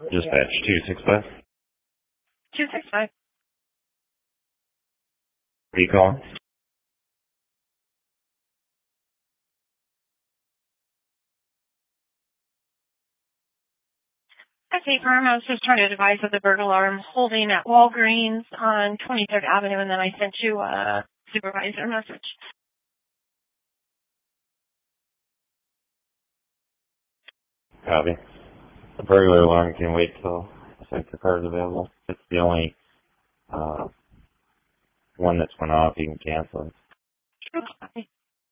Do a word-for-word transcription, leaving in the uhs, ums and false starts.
Dispatch two six five. two six five. What are you calling? Okay, Farm. I was just trying to advise of the burglar I'm holding at Walgreens on twenty-third Avenue, and then I sent you a supervisor message. Copy. The burglar alarm can wait till I think the car's available. It's the only uh, one that's went off. You can cancel it. Sure.